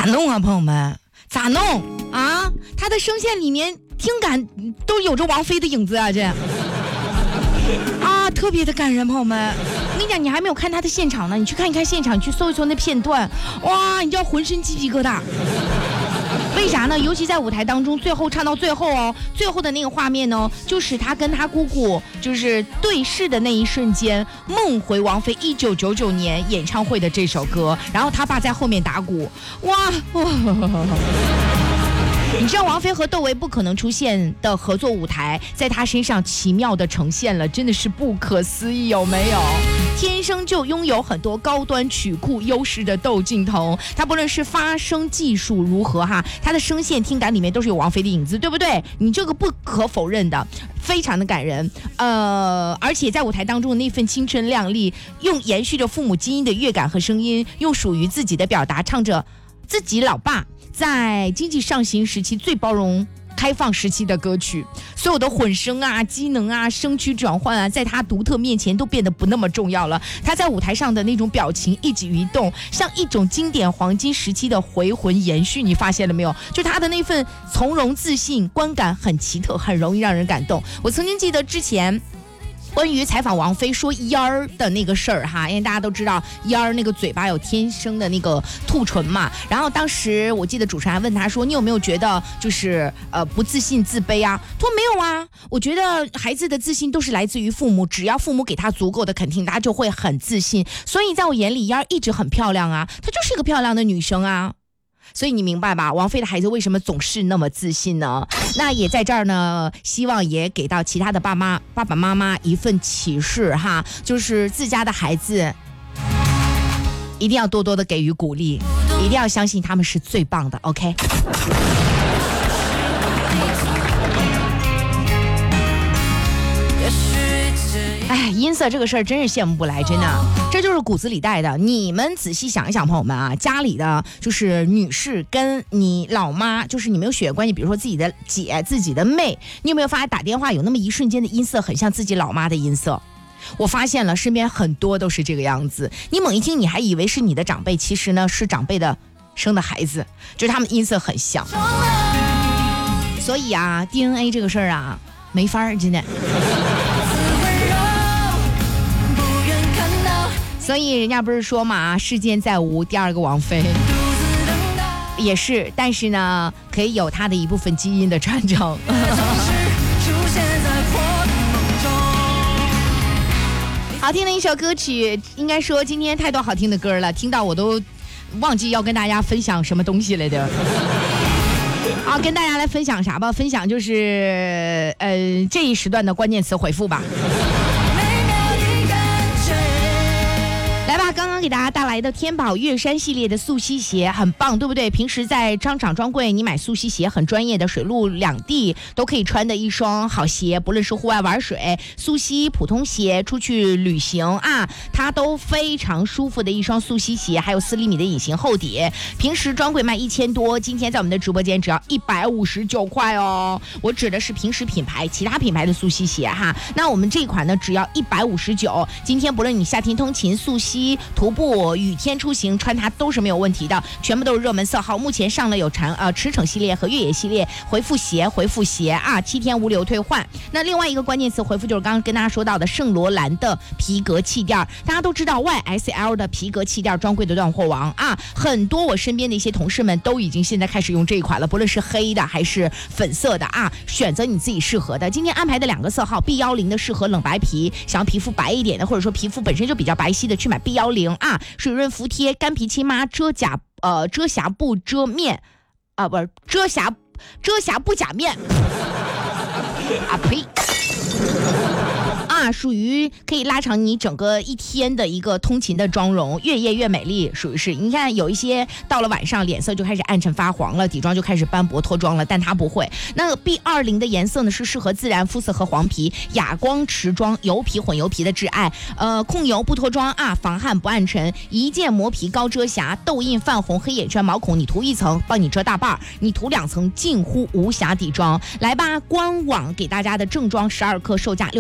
弄啊，朋友们？咋弄啊？她的声线里面听感都有着王菲的影子啊，这啊，特别的感人，朋友们。我跟你讲，你还没有看她的现场呢，你去看一看现场，你去搜一搜那片段，哇，你知道浑身鸡皮疙瘩。为啥呢？尤其在舞台当中，最后唱到最后哦，最后的那个画面呢，就是他跟他姑姑就是对视的那一瞬间，梦回王菲1999年演唱会的这首歌，然后他爸在后面打鼓，哇！你知道王菲和窦唯不可能出现的合作舞台，在她身上奇妙的呈现了，真的是不可思议，有没有？天生就拥有很多高端曲库优势的窦靖童，他不论是发声技术如何哈，他的声线听感里面都是有王菲的影子，对不对？你这个不可否认的，非常的感人。而且在舞台当中的那份青春靓丽，用延续着父母基因的乐感和声音，用属于自己的表达，唱着自己老爸在经济上行时期最包容开放时期的歌曲，所有的混声啊、机能啊、声区转换啊，在他独特面前都变得不那么重要了。他在舞台上的那种表情一举一动，像一种经典黄金时期的回魂延续，你发现了没有？就他的那份从容自信，观感很奇特，很容易让人感动。我曾经记得之前关于采访王菲说烟儿的那个事儿哈，因为大家都知道烟儿那个嘴巴有天生的那个兔唇嘛，然后当时我记得主持人还问他说，你有没有觉得就是不自信自卑啊？他说没有啊，我觉得孩子的自信都是来自于父母，只要父母给他足够的肯定，他就会很自信。所以在我眼里烟儿一直很漂亮啊，她就是一个漂亮的女生啊。所以你明白吧？王菲的孩子为什么总是那么自信呢？那也在这儿呢，希望也给到其他的爸爸妈妈一份启示哈，就是自家的孩子一定要多多的给予鼓励，一定要相信他们是最棒的 ，OK？哎，音色这个事儿真是羡慕不来，真的，这就是骨子里带的。你们仔细想一想，朋友们啊，家里的就是女士跟你老妈，就是你们有血缘关系，比如说自己的姐、自己的妹，你有没有发现打电话有那么一瞬间的音色很像自己老妈的音色？我发现了，身边很多都是这个样子。你猛一听，你还以为是你的长辈，其实呢是长辈的生的孩子，就是他们音色很像。所以啊 ，DNA 这个事儿啊，没法儿，真的。所以人家不是说嘛，世间再无第二个王菲，也是，但是呢，可以有她的一部分基因的传承。好听的一首歌曲，应该说今天太多好听的歌了，听到我都忘记要跟大家分享什么东西来的。好，跟大家来分享啥吧？分享就是这一时段的关键词回复吧。来吧，刚刚给大家带来的天宝月山系列的素溪鞋很棒，对不对？平时在商场专柜你买素溪鞋，很专业的，水陆两地都可以穿的一双好鞋，不论是户外玩水、素溪普通鞋、出去旅行啊，它都非常舒服的一双素溪鞋，还有4厘米的隐形厚底。平时专柜卖1000多，今天在我们的直播间只要159块哦。我指的是平时品牌，其他品牌的素溪鞋哈。那我们这一款呢，只要159。今天不论你夏天通勤、素溪、徒步、雨天出行，穿它都是没有问题的，全部都是热门色号。目前上了有驰骋系列和越野系列，回复鞋啊，7天无理由退换。那另外一个关键词回复就是刚刚跟大家说到的圣罗兰的皮革气垫，大家都知道 YSL 的皮革气垫专柜的断货王啊，很多我身边的一些同事们都已经现在开始用这一款了，不论是黑的还是粉色的啊，选择你自己适合的。今天安排的2个色号 B10的适合冷白皮，想要皮肤白一点的，或者说皮肤本身就比较白皙的，去买 B10啊，水润服帖，干皮亲妈，遮瑕不遮面啊，不是遮瑕不假面啊呸。属于可以拉长你整个一天的一个通勤的妆容，越夜越美丽，属于是。你看有一些到了晚上脸色就开始暗沉发黄了，底妆就开始斑驳脱妆了，但它不会。那个 B20的颜色呢是适合自然肤色和黄皮、哑光持妆、油皮混油皮的挚爱。控油不脱妆啊，防汗不暗沉，一键磨皮高遮瑕，痘印泛红黑眼圈毛孔，你涂1层帮你遮大半，你涂2层近乎无瑕底妆。来吧，官网给大家的正装12克售价